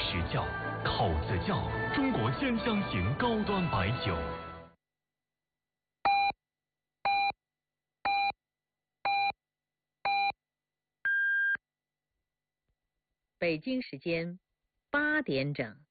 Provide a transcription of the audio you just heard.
石窖、口子窖，中国兼香型高端白酒。 北京时间8点整。